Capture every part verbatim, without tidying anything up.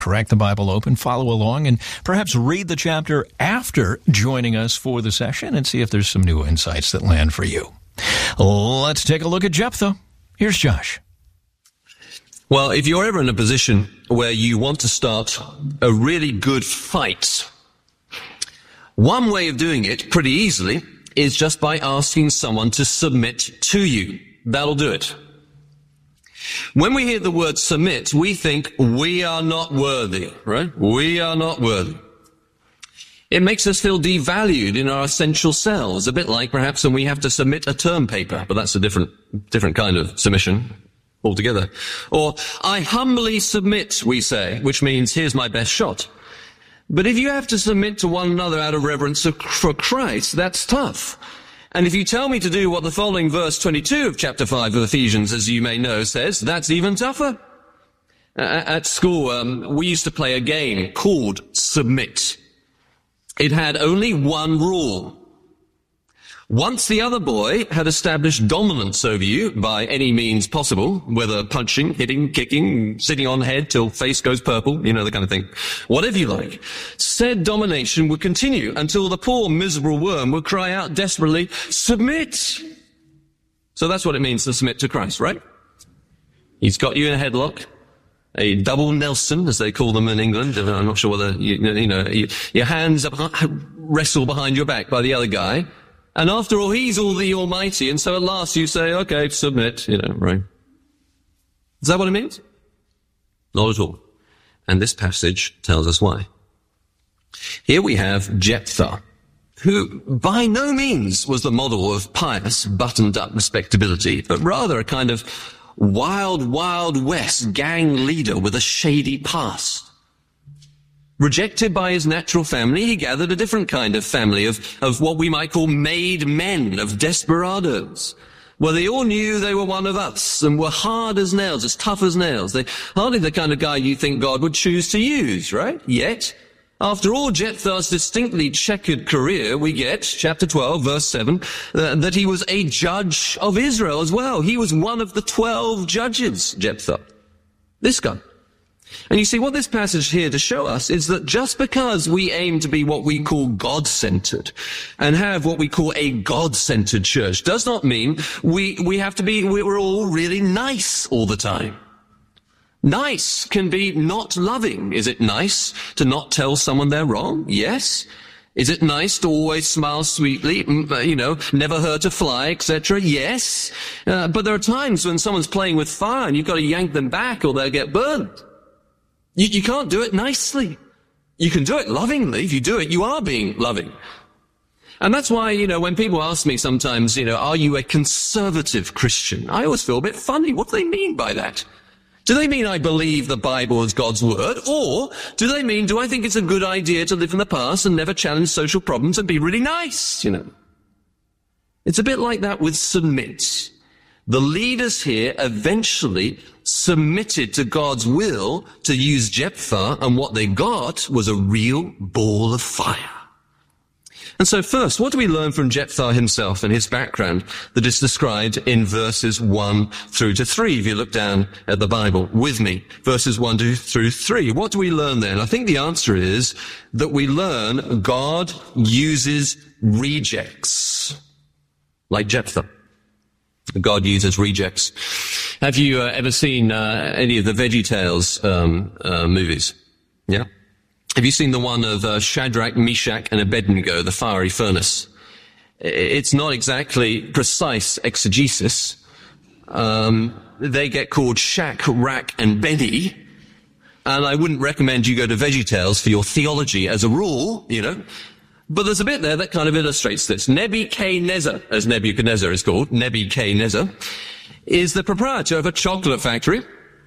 Crack the Bible open, follow along, and perhaps read the chapter after joining us for the session and see if there's some new insights that land for you. Let's take a look at Jephthah. Here's Josh. Well, if you're ever in a position where you want to start a really good fight, one way of doing it pretty easily is just by asking someone to submit to you. That'll do it. When we hear the word submit, we think we are not worthy, right? We are not worthy. It makes us feel devalued in our essential selves, a bit like perhaps when we have to submit a term paper, but that's a different, different kind of submission altogether. Or, I humbly submit, we say, which means here's my best shot. But if you have to submit to one another out of reverence for Christ, that's tough. And if you tell me to do what the following verse twenty-two of chapter five of Ephesians, as you may know, says, that's even tougher. Uh, at school, um, we used to play a game called Submit. It had only one rule. Once the other boy had established dominance over you by any means possible, whether punching, hitting, kicking, sitting on head till face goes purple, you know, the kind of thing, whatever you like, said domination would continue until the poor miserable worm would cry out desperately, submit! So that's what it means to submit to Christ, right? He's got you in a headlock, a double Nelson, as they call them in England. I'm not sure whether, you, you know, you, your hands up, wrestle behind your back by the other guy. And after all, he's all the almighty, and so at last you say, okay, submit, you know, right? Is that what it means? Not at all. And this passage tells us why. Here we have Jephthah, who by no means was the model of pious, buttoned-up respectability, but rather a kind of wild, wild west gang leader with a shady past. Rejected by his natural family, he gathered a different kind of family of, of what we might call made men, of desperados. Well, they all knew they were one of us and were hard as nails, as tough as nails. They hardly the kind of guy you think God would choose to use, right? Yet, after all Jephthah's distinctly checkered career, we get, chapter twelve, verse seven, uh, that he was a judge of Israel as well. He was one of the twelve judges, Jephthah. This guy. And you see, what this passage here to show us is that just because we aim to be what we call God-centered and have what we call a God-centered church does not mean we, we have to be, we're all really nice all the time. Nice can be not loving. Is it nice to not tell someone they're wrong? Yes. Is it nice to always smile sweetly, you know, never hurt a fly, et cetera? Yes. Uh, but there are times when someone's playing with fire and you've got to yank them back or they'll get burned. You, you can't do it nicely. You can do it lovingly. If you do it, you are being loving. And that's why, you know, when people ask me sometimes, you know, are you a conservative Christian? I always feel a bit funny. What do they mean by that? Do they mean I believe the Bible is God's word? Or do they mean, do I think it's a good idea to live in the past and never challenge social problems and be really nice, you know? It's a bit like that with submit. The leaders here eventually submitted to God's will to use Jephthah, and what they got was a real ball of fire. And so first, what do we learn from Jephthah himself and his background that is described in verses one through to three? If you look down at the Bible with me, verses one through three, what do we learn there? And I think the answer is that we learn God uses rejects, like Jephthah. God uses rejects. Have you uh, ever seen uh, any of the VeggieTales um, uh, movies? Yeah? Have you seen the one of uh, Shadrach, Meshach, and Abednego, the fiery furnace? It's not exactly precise exegesis. Um, they get called Shack, Rack, and Benny. And I wouldn't recommend you go to VeggieTales for your theology as a rule, you know. But there's a bit there that kind of illustrates this. Nebuchadnezzar, as Nebuchadnezzar is called, Nebuchadnezzar, is the proprietor of a chocolate factory.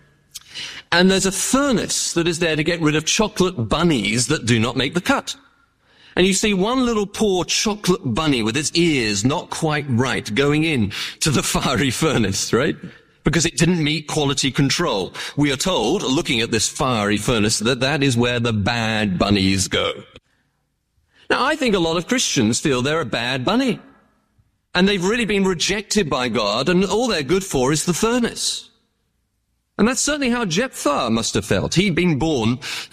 And there's a furnace that is there to get rid of chocolate bunnies that do not make the cut. And you see one little poor chocolate bunny with its ears not quite right going in to the fiery furnace, right? Because it didn't meet quality control. We are told, looking at this fiery furnace, that that is where the bad bunnies go. Now, I think a lot of Christians feel they're a bad bunny. And they've really been rejected by God, and all they're good for is the furnace. And that's certainly how Jephthah must have felt. He'd been born